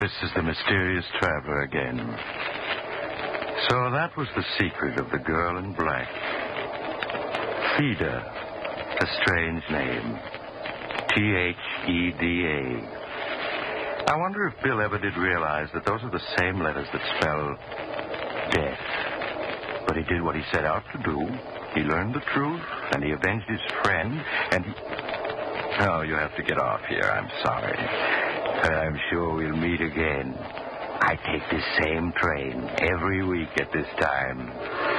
This is the mysterious traveler again. So that was the secret of the girl in black. Theda, a strange name. Theda. I wonder if Bill ever did realize that those are the same letters that spell death. But he did what he set out to do. He learned the truth, and he avenged his friend, and he... Oh, you have to get off here. I'm sorry. But I'm sure we'll meet again. I take this same train every week at this time.